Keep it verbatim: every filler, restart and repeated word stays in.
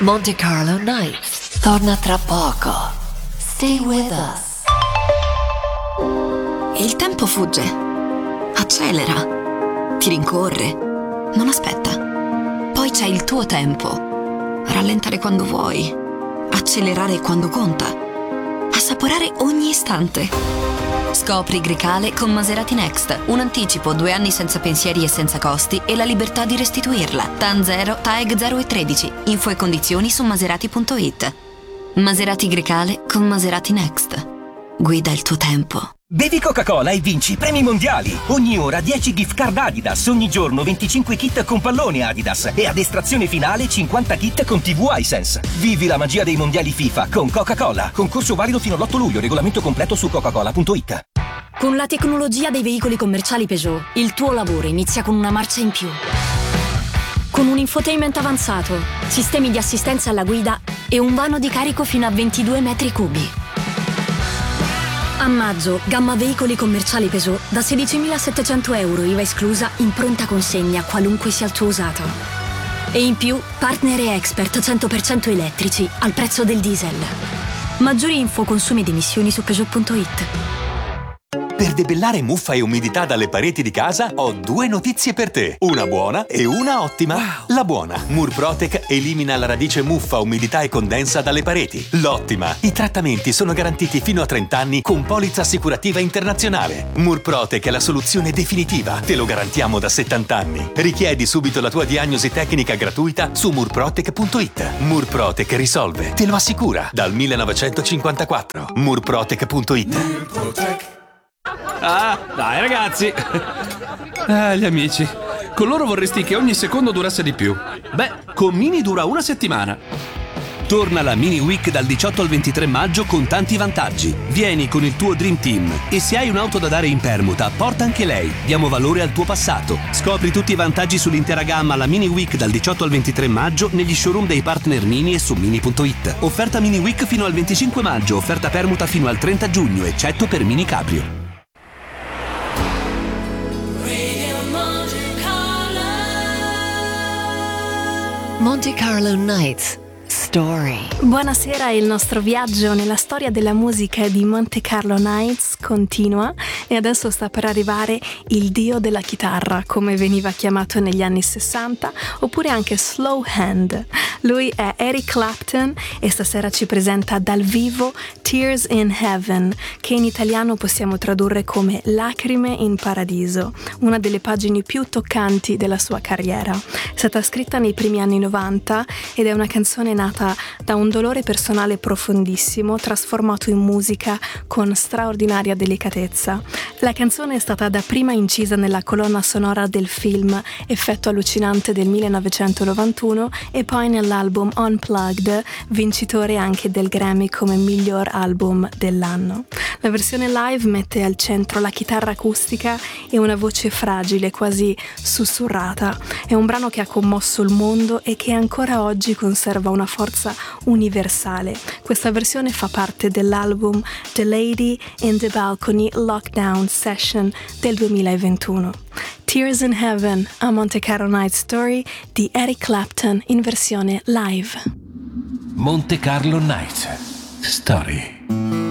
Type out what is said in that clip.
Monte Carlo Nights torna tra poco. Stay with us. Il tempo fugge, accelera, ti rincorre, non aspetta. Poi c'è il tuo tempo. Rallentare quando vuoi, accelerare quando conta, assaporare ogni istante. Scopri Grecale con Maserati Next. Un anticipo, due anni senza pensieri e senza costi e la libertà di restituirla. T A N zero, T A E G zero e tredici. Info e condizioni su maserati punto it. Maserati Grecale con Maserati Next. Guida il tuo tempo. Bevi Coca-Cola e vinci premi mondiali. Ogni ora dieci gift card Adidas, ogni giorno venticinque kit con pallone Adidas e ad estrazione finale cinquanta kit con tivù iSense. Vivi la magia dei mondiali FIFA con Coca-Cola. Concorso valido fino all'otto luglio, regolamento completo su coca cola punto it. Con la tecnologia dei veicoli commerciali Peugeot, il tuo lavoro inizia con una marcia in più. Con un infotainment avanzato, sistemi di assistenza alla guida e un vano di carico fino a ventidue metri cubi. A maggio, gamma veicoli commerciali Peugeot da sedicimilasettecento euro I V A esclusa in pronta consegna qualunque sia il tuo usato. E in più, partner e expert cento per cento elettrici al prezzo del diesel. Maggiori info, consumi ed emissioni su Peugeot punto it. Per debellare muffa e umidità dalle pareti di casa ho due notizie per te, una buona e una ottima. Wow. La buona, Murprotec elimina la radice muffa, umidità e condensa dalle pareti. L'ottima, i trattamenti sono garantiti fino a trenta anni con polizza assicurativa internazionale. Murprotec è la soluzione definitiva, te lo garantiamo da settanta anni. Richiedi subito la tua diagnosi tecnica gratuita su murprotec punto it. Murprotec risolve, te lo assicura, dal millenovecentocinquantaquattro. murprotec punto it. Murprotec. Ah, dai ragazzi. Ah, gli amici. Con loro vorresti che ogni secondo durasse di più. Beh, con Mini dura una settimana. Torna la Mini Week dal diciotto al ventitré maggio con tanti vantaggi. Vieni con il tuo Dream Team e se hai un'auto da dare in permuta, porta anche lei. Diamo valore al tuo passato. Scopri tutti i vantaggi sull'intera gamma alla Mini Week dal diciotto al ventitré maggio negli showroom dei partner Mini e su mini punto it. Offerta Mini Week fino al venticinque maggio, offerta permuta fino al trenta giugno, eccetto per Mini Cabrio. Monte Carlo Nights Story. Buonasera, il nostro viaggio nella storia della musica di Monte Carlo Nights continua e adesso sta per arrivare il dio della chitarra, come veniva chiamato negli anni sessanta, oppure anche slow hand. Lui è Eric Clapton e stasera ci presenta dal vivo Tears in Heaven, che in italiano possiamo tradurre come Lacrime in Paradiso, una delle pagine più toccanti della sua carriera. È stata scritta nei primi anni novanta ed è una canzone nata da un dolore personale profondissimo, trasformato in musica con straordinaria delicatezza. La canzone è stata dapprima incisa nella colonna sonora del film Effetto allucinante del millenovecentonovantuno e poi nell'album Unplugged, vincitore anche del Grammy come miglior album dell'anno. La versione live mette al centro la chitarra acustica e una voce fragile, quasi sussurrata. È un brano che ha commosso il mondo e che ancora oggi conserva una forza universale. Questa versione fa parte dell'album The Lady in the Balcony Lockdown Session del duemilaventuno. Tears in Heaven, a Monte Carlo Night Story di Eric Clapton in versione live. Monte Carlo Night Story.